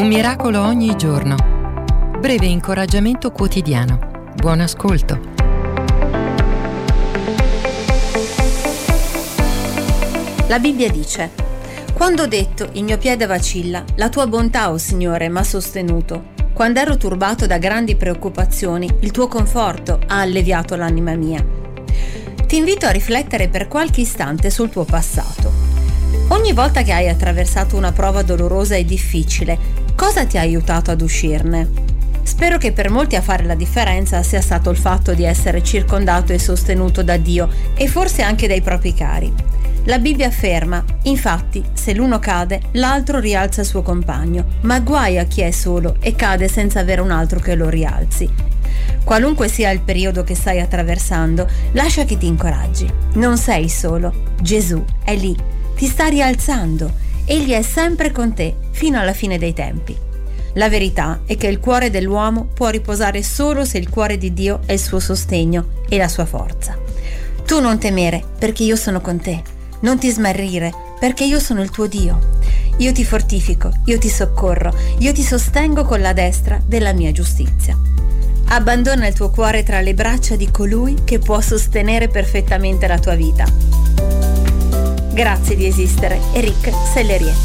Un miracolo ogni giorno. Breve incoraggiamento quotidiano. Buon ascolto. La Bibbia dice: quando ho detto il mio piede vacilla, la tua bontà, o Signore, m'ha sostenuto. Quando ero turbato da grandi preoccupazioni, il tuo conforto ha alleviato l'anima mia. Ti invito a riflettere per qualche istante sul tuo passato. Ogni volta che hai attraversato una prova dolorosa e difficile, cosa ti ha aiutato ad uscirne? Spero che per molti a fare la differenza sia stato il fatto di essere circondato e sostenuto da Dio e forse anche dai propri cari. La Bibbia afferma, infatti, se l'uno cade, l'altro rialza il suo compagno, ma guai a chi è solo e cade senza avere un altro che lo rialzi. Qualunque sia il periodo che stai attraversando, lascia che ti incoraggi. Non sei solo. Gesù è lì, ti sta rialzando. Egli è sempre con te, fino alla fine dei tempi. La verità è che il cuore dell'uomo può riposare solo se il cuore di Dio è il suo sostegno e la sua forza. Tu non temere, perché io sono con te. Non ti smarrire, perché io sono il tuo Dio. Io ti fortifico, io ti soccorro, io ti sostengo con la destra della mia giustizia. Abbandona il tuo cuore tra le braccia di colui che può sostenere perfettamente la tua vita. Grazie di esistere, Eric Sellerier.